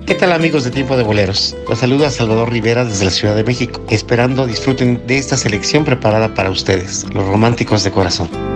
¿Qué tal, amigos de Tiempo de Boleros? Los saluda Salvador Rivera desde la Ciudad de México, esperando disfruten de esta selección preparada para ustedes, los románticos de corazón.